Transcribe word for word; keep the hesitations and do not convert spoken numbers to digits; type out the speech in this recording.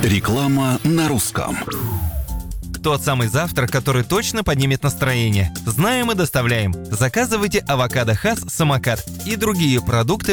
Реклама на русском. Тот самый завтрак, который точно поднимет настроение. Знаем и доставляем. Заказывайте авокадо Хас Самокат и другие продукты